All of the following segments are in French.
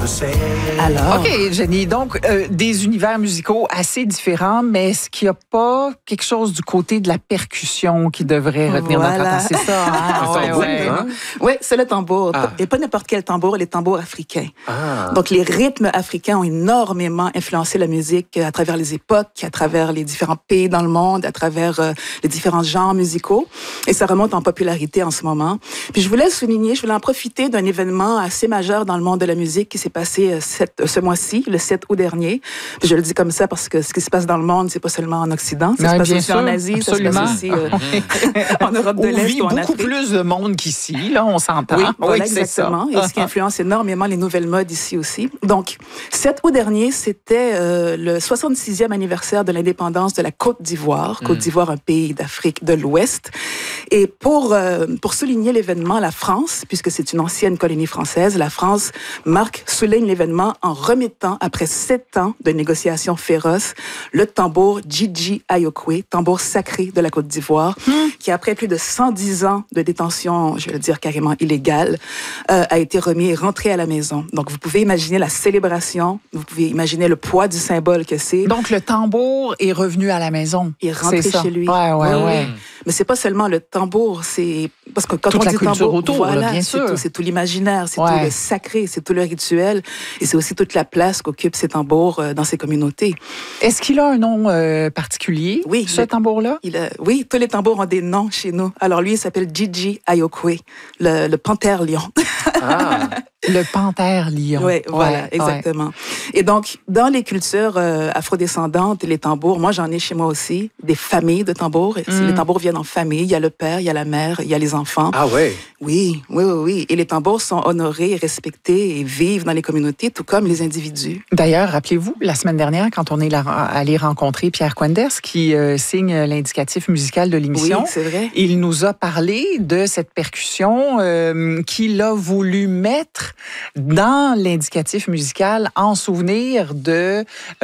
Alors? OK, Jenny. Donc, des univers musicaux assez différents, mais est-ce qu'il n'y a pas quelque chose du côté de la percussion qui devrait retenir notre attention? C'est ça, hein? Oui, c'est le tambour. Et pas n'importe quel tambour, les tambours africains. Donc, les rythmes africains ont énormément influencé la musique à travers les époques, à travers les différents pays dans le monde, à travers les différents genres musicaux. Et ça remonte en popularité en ce moment. Puis, je voulais en profiter d'un événement assez majeur dans le monde de la musique qui s'est passé ce mois-ci, le 7 août dernier. Puis je le dis comme ça parce que ce qui se passe dans le monde, c'est pas seulement en Occident, ça se passe aussi en Asie, absolument. Ça se passe aussi en Europe de l'Est ou en Afrique. Beaucoup plus de monde qu'ici, là, on s'entend. Oui, voilà, exactement. Et ce qui influence énormément les nouvelles modes ici aussi. Donc, 7 août dernier, c'était le 66e anniversaire de l'indépendance de la Côte d'Ivoire. Côte d'Ivoire, un pays d'Afrique de l'Ouest. Et pour souligner l'événement, la France, puisque c'est une ancienne colonie française, la France souligne l'événement en remettant, après 7 ans de négociations féroces, le tambour Djidji Ayokwe, tambour sacré de la Côte d'Ivoire, qui après plus de 110 ans de détention, je vais le dire carrément illégale, a été remis et rentré à la maison. Donc, vous pouvez imaginer la célébration, vous pouvez imaginer le poids du symbole que c'est. Donc, le tambour est revenu à la maison. Il est rentré chez lui. Ouais. Mais c'est pas seulement le tambour, c'est parce que quand toute on dit tambour, autour, voilà, là, bien sûr. C'est tout l'imaginaire, c'est tout le sacré, c'est tout le rituel, et c'est aussi toute la place qu'occupent ces tambours dans ces communautés. Est-ce qu'il a un nom particulier, ce tambour-là? Oui, tous les tambours ont des noms chez nous. Alors lui, il s'appelle Djidji Ayokwe, le panthère lion. Le panthère lion. Oui, voilà, exactement. Ouais. Et donc, dans les cultures afrodescendantes, les tambours, moi j'en ai chez moi aussi, des familles de tambours. Les tambours viennent en famille, il y a le père, il y a la mère, il y a les enfants. Ah ouais? Oui. Et les tambours sont honorés, respectés et vivent dans les communautés, tout comme les individus. D'ailleurs, rappelez-vous, la semaine dernière, quand on est allé rencontrer Pierre Quenders, qui signe l'indicatif musical de l'émission, oui, c'est vrai. Il nous a parlé de cette percussion qu'il a voulu mettre dans l'indicatif musical en souvenir de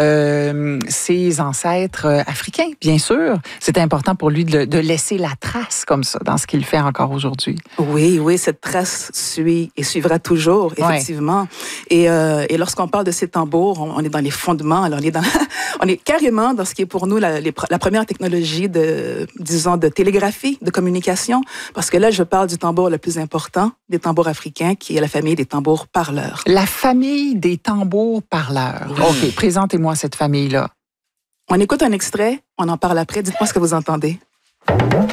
ses ancêtres africains, bien sûr. C'est important pour lui de laisser la trace comme ça dans ce qu'il fait encore aujourd'hui. Oui, cette trace suit et suivra toujours, effectivement. Et lorsqu'on parle de ces tambours, on est dans les fondements. Alors, on est carrément dans ce qui est pour nous la première technologie de télégraphie, de communication, parce que là, je parle du tambour le plus important, des tambours africains, qui est la famille des tambours parleurs. La famille des tambours parleurs. Oui. OK, présentez-moi cette famille-là. On écoute un extrait, on en parle après. Dites-moi ce que vous entendez.